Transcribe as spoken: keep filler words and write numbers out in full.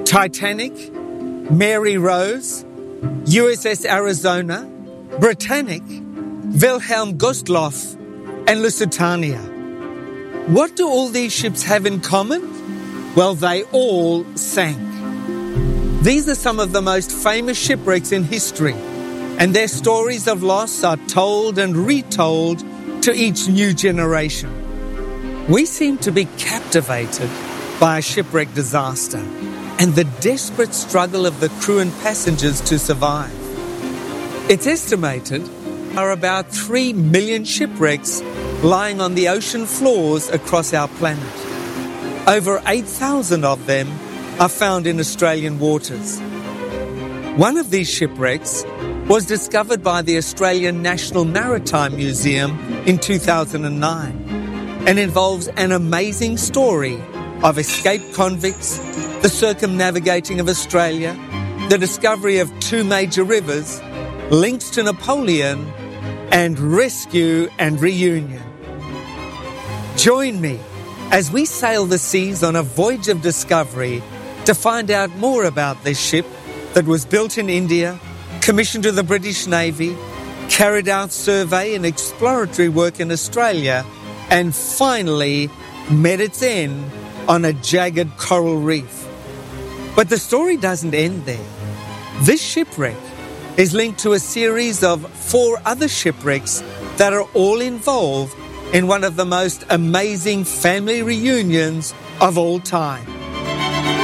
Titanic, Mary Rose, U S S Arizona, Britannic, Wilhelm Gustloff, and Lusitania. What do all these ships have in common? Well, they all sank. These are some of the most famous shipwrecks in history, and their stories of loss are told and retold to each new generation. We seem to be captivated by a shipwreck disaster and the desperate struggle of the crew and passengers to survive. It's estimated there are about three million shipwrecks lying on the ocean floors across our planet. Over eight thousand of them are found in Australian waters. One of these shipwrecks was discovered by the Australian National Maritime Museum in two thousand nine and involves an amazing story of escaped convicts, the circumnavigating of Australia, the discovery of two major rivers, links to Napoleon, and rescue and reunion. Join me as we sail the seas on a voyage of discovery to find out more about this ship that was built in India, commissioned to the British Navy, carried out survey and exploratory work in Australia, and finally met its end on a jagged coral reef. But the story doesn't end there. This shipwreck is linked to a series of four other shipwrecks that are all involved in one of the most amazing family reunions of all time.